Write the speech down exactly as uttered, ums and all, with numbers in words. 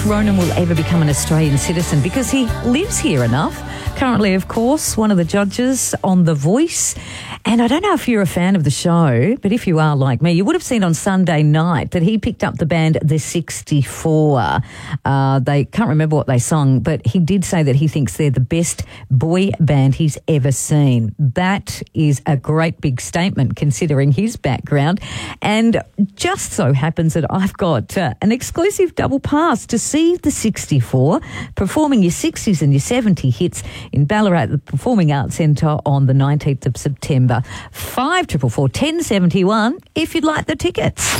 Ronan will ever become an Australian citizen because he lives here enough. Currently, of course, one of the judges on The Voice. And I don't know if you're a fan of the show, but if you are like me, you would have seen on Sunday night that he picked up the band The sixty-four. Uh, they can't remember what they sung, but he did say that he thinks they're the best boy band he's ever seen. That is a great big statement considering his background. And just so happens that I've got uh, an exclusive double pass to see The sixty-four performing your sixties and your seventies hits in Ballarat at the Performing Arts Centre on the nineteenth of September. five four four four, one oh seven one if you'd like the tickets.